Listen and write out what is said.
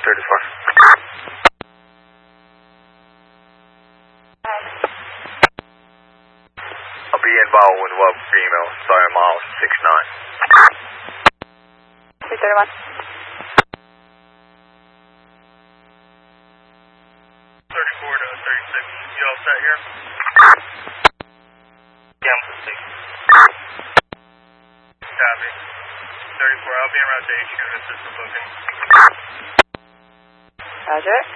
34. I'll be involved with what female, starting miles 69. 331. 34 to 36. You all set here? Yeah, I'm complete. Copy. 34, I'll be around to HQ to assist the booking. Roger.